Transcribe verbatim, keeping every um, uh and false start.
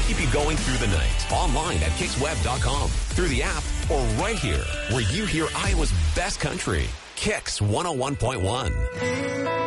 keep you going through the night. Online at kicks web dot com, through the app, or right here where you hear Iowa's best country. Kicks one oh one point one.